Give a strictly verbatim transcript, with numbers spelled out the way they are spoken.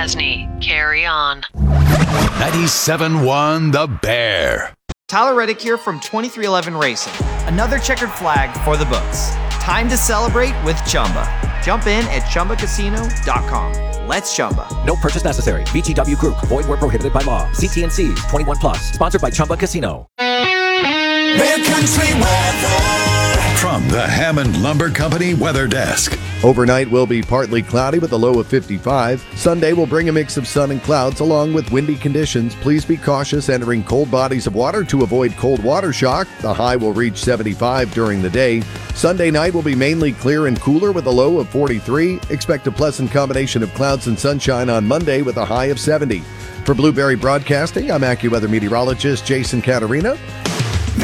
Chesney, carry on. ninety-seven one The Bear. Tyler Reddick here from twenty-three eleven Racing. Another checkered flag for the books. Time to celebrate with Chumba. Jump in at Chumba Casino dot com. Let's Chumba. No purchase necessary. V G W Group. Void where prohibited by law. C T and C's. twenty-one plus. Sponsored by Chumba Casino. Mid-Country weather. From the Hammond Lumber Company Weather Desk. Overnight will be partly cloudy with a low of fifty-five. Sunday will bring a mix of sun and clouds along with windy conditions. Please be cautious entering cold bodies of water to avoid cold water shock. The high will reach seventy-five during the day. Sunday night will be mainly clear and cooler with a low of forty-three. Expect a pleasant combination of clouds and sunshine on Monday with a high of seventy. For Blueberry Broadcasting, I'm AccuWeather meteorologist Jason Caterina.